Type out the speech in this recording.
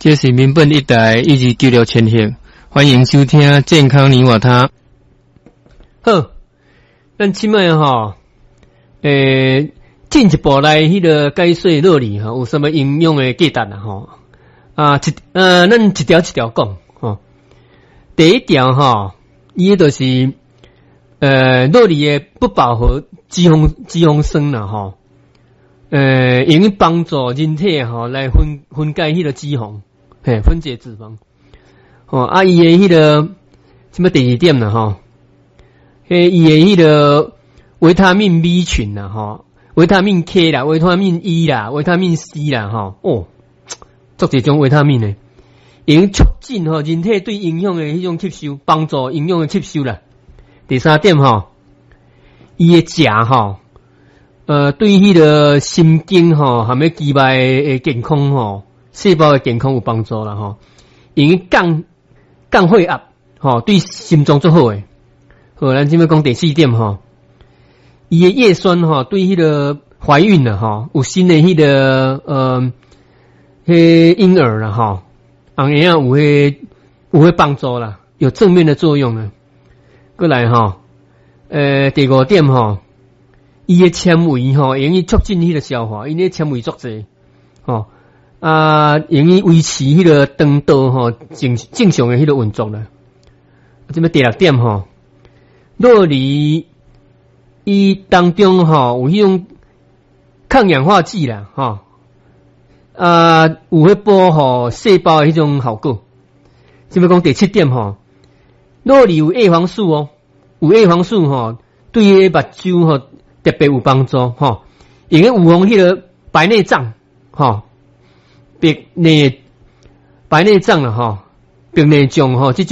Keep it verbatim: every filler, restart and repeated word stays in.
这是民本一台一级九六千赫，欢迎收听健康你我他。好，咱即摆吼，诶，进一步来迄个解说乐理哈，有什么应用的价值啦吼？啊，一呃，咱一条一条讲吼。第一条吼，伊就是。呃，乐理的不饱和脂肪脂肪酸啦吼，呃，用于帮助人体吼来分分解迄个脂肪，嘿，分解脂肪。哦，啊，伊的迄个什么第二点啦吼，嘿，伊的迄个维他命 B 群啦吼，维他命 K 啦，维他命 E 啦，维他命 C 啦吼，哦，足一种维他命呢，用促进吼人体对营养的迄种吸收，帮助营养的吸收啦。第三点吼，伊的食吼，呃，对迄个神经吼，含个肌脉的健康吼，细胞的健康有帮助啦吼。用于降降血压吼，对心脏最好诶。好，咱即要讲第四点吼，伊的叶酸吼，对迄个怀孕啦吼，有新的迄个呃，迄婴儿啦吼，红婴仔有迄有迄帮助啦，有正面的作用啦。过来吼，呃，第五点吼，伊的纤维吼，用于促进迄个消化，因为纤维足济，吼啊，用于维持迄个肠道吼正正常的迄个运作啦。这么第六点吼，乐理伊当中吼有迄种抗氧化剂啦，吼啊，有迄保护细胞的迄种效果。这么讲第七点吼。乐理有叶黄素哦，有叶黄素吼，对于目睭吼特别有帮助吼。因为预防迄个白内障吼，白内白内障啦吼，白内障吼，这